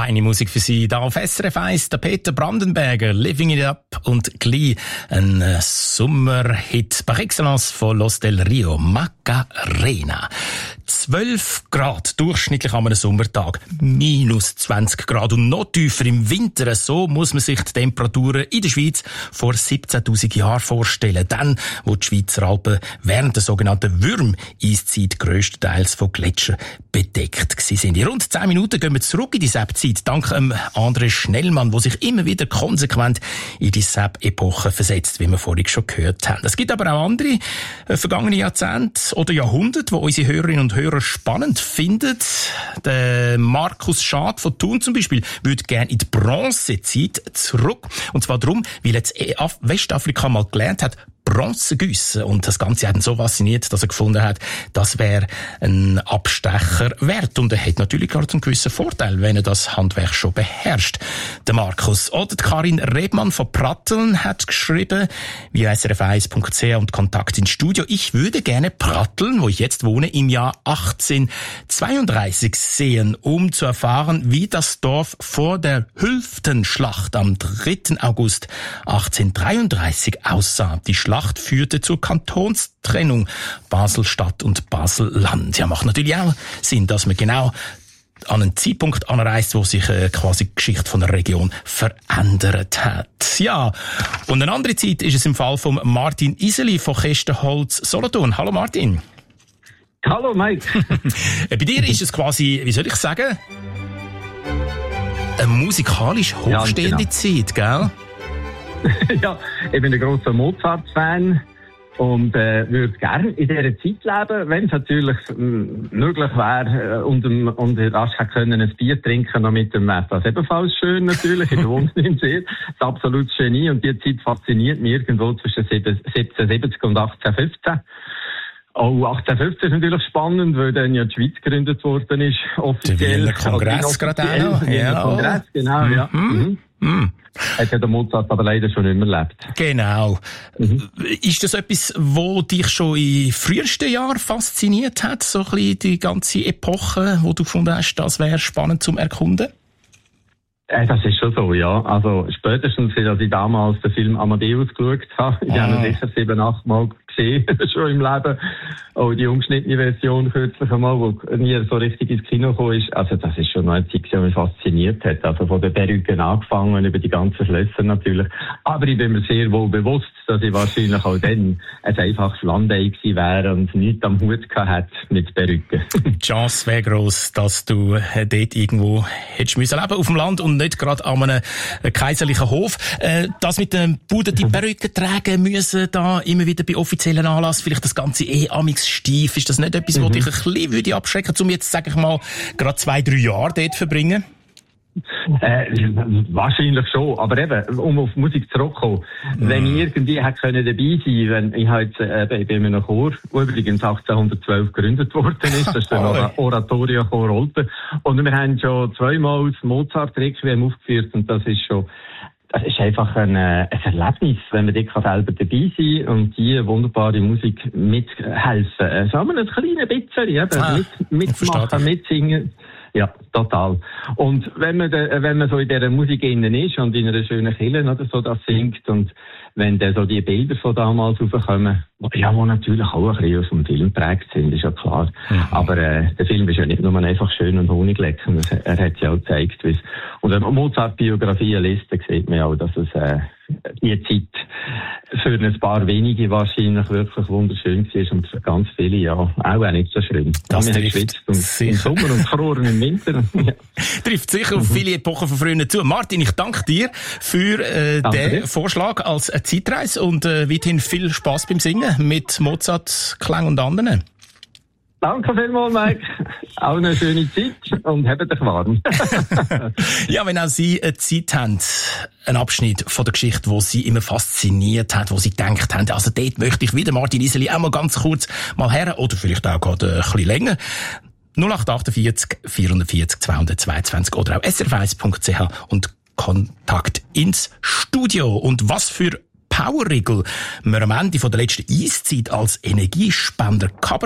Feine Musik für Sie. Da auf SRF 1, der Peter Brandenberger, Living It Up und Glee, ein Sommerhit par excellence von Los del Rio, Macarena. 12 Grad durchschnittlich an einem Sommertag, minus 20 Grad und noch tiefer im Winter. So muss man sich die Temperaturen in der Schweiz vor 17.000 Jahren vorstellen. Dann, wo die Schweizer Alpen während der sogenannten Würm-Eiszeit grösstenteils von Gletschern bedeckt sind. In rund 10 Minuten gehen wir zurück in die Sepp-Zeit, dank André Schnellmann, der sich immer wieder konsequent in die Sepp-Epoche versetzt, wie wir vorhin schon gehört haben. Es gibt aber auch andere vergangene Jahrzehnte oder Jahrhunderte, die unsere Hörerinnen und Hörer spannend finden. Der Markus Schad von Thun zum Beispiel würde gerne in die Bronzezeit zurück. Und zwar darum, weil jetzt Westafrika mal gelernt hat, Bronze gießen. Und das Ganze hat ihn so fasziniert, dass er gefunden hat, das wäre ein Abstecher wert. Und er hat natürlich gerade einen gewissen Vorteil, wenn er das Handwerk schon beherrscht. Der Markus. Oder die Karin Rebmann von Pratteln hat geschrieben, via srf1.ch und Kontakt ins Studio. Ich würde gerne Pratteln, wo ich jetzt wohne, im Jahr 1832 sehen, um zu erfahren, wie das Dorf vor der Hülftenschlacht am 3. August 1833 aussah. Die Schlacht führte zur Kantonstrennung Basel-Stadt und Basel-Land. Ja, macht natürlich auch Sinn, dass man genau an einen Zeitpunkt anreist, wo sich quasi die Geschichte von der Region verändert hat. Ja, und eine andere Zeit ist es im Fall von Martin Iseli von Kestenholz Solothurn. Hallo Martin. Hallo Mike. Bei dir ist es quasi, wie soll ich sagen, eine musikalisch hochstehende Zeit, gell? Ja, ich bin ein grosser Mozart-Fan und würde gerne in dieser Zeit leben, wenn es natürlich möglich wäre und rasch können ein Bier trinken noch mit dem Messer. Das ist ebenfalls schön natürlich, ich wohne in sehr. Das absolute Genie und die Zeit fasziniert mich irgendwo zwischen 1770 und 1815. Oh, 1815 ist natürlich spannend, weil dann ja die Schweiz gegründet worden ist, offiziell. Der Wiener Kongress gerade auch noch. Ja. Kongress, genau, ja. Hat ja der Mozart aber leider schon nicht mehr erlebt. Genau. Ist das etwas, wo dich schon in frühesten Jahren fasziniert hat? So ein bisschen die ganze Epoche, wo du gefunden hast, das wäre spannend zum Erkunden? Das ist schon so, ja. Also spätestens, als ich damals den Film Amadeus geschaut habe, ich habe ihn sicher 7, 8 Mal gesehen, schon im Leben. Auch die umgeschnittene Version kürzlich einmal, wo nie so richtig ins Kino gekommen ist. Also das ist schon noch eine Zeit, die mich fasziniert hat. Also von den Perücken angefangen, über die ganzen Schlösser natürlich. Aber ich bin mir sehr wohl bewusst, dass ich wahrscheinlich auch dann ein einfaches Landei gewesen wäre und nichts am Hut gehabt hätte mit Perücken. Die Chance wäre gross, dass du dort irgendwo hättest müssen leben auf dem Land und nicht gerade an einem kaiserlichen Hof. Das mit dem Bude die Perücke tragen müssen, da immer wieder bei offiziellen Anlass, vielleicht das Ganze amix steif. Ist das nicht etwas, was dich ein bisschen würde abschrecken, um jetzt, sag ich mal, gerade 2-3 Jahre dort zu verbringen? Wahrscheinlich schon, aber eben, um auf Musik zurückzukommen, wenn ich irgendwie hätte können dabei sein, wenn ich halt, ich bin in einem Chor, der übrigens 1812 gegründet worden ist, das ist der Oratorio-Chor Olten, und wir haben schon 2-mal das Mozart-Requiem aufgeführt, und das ist einfach ein Erlebnis, wenn man dort selber dabei sein kann und die wunderbare Musik mithelfen. Sagen wir ein kleines bisschen, mitmachen, mitsingen. Ja, total. Und wenn man so in dieser Musik innen ist und in einer schönen Kirche oder so das singt und wenn dann so die Bilder von damals raufkommen, ja, die natürlich auch ein bisschen aus dem Film geprägt sind, ist ja klar. Aber der Film ist ja nicht nur einfach schön und honigleckend. Er hat ja auch gezeigt, wie es. Und wenn man Mozart-Biografien liest, dann sieht man ja auch, dass es die Zeit für ein paar wenige wahrscheinlich wirklich wunderschön war und für ganz viele ja auch nicht so schön. Das trifft im Sommer und gefroren im Winter. Ja. Trifft sicher auf viele Epochen von früher zu. Martin, ich danke dir für den Vorschlag als Zeitreise und weiterhin viel Spass beim Singen mit Mozart, Klang und anderen. Danke vielmals, Mike. Auch eine schöne Zeit und habt euch warm. Ja, wenn auch Sie Zeit haben, ein Abschnitt von der Geschichte, wo Sie immer fasziniert hat, wo Sie gedacht haben, also dort möchte ich wieder Martin Iseli auch mal ganz kurz mal her, oder vielleicht auch gerade ein bisschen länger. 0848 440 222 oder auch srf1.ch und Kontakt ins Studio. Und was für Powerriegel wir am Ende von der letzten Eiszeit als Energiespender